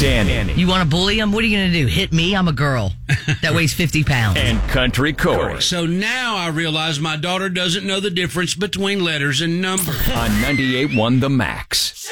Danny. You want to bully him? What are you going to do? Hit me? I'm a girl that weighs 50 pounds. And Country Corey. So now I realize my daughter doesn't know the difference between letters and numbers. On 98.1 The Max.